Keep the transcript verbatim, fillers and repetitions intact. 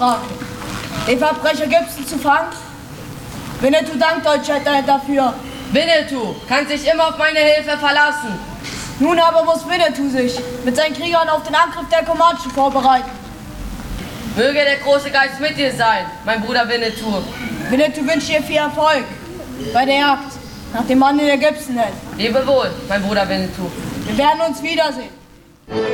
beauftragt, den Verbrecher Gibson zu fangen. Winnetou dankt euch dafür. Winnetou kann sich immer auf meine Hilfe verlassen. Nun aber muss Winnetou sich mit seinen Kriegern auf den Angriff der Comanchen vorbereiten. Möge der große Geist mit dir sein, mein Bruder Winnetou. Winnetou wünscht dir viel Erfolg bei der Jagd nach dem Mann, den der Gibson hält. Lebe wohl, mein Bruder Winnetou. Wir werden uns wiedersehen.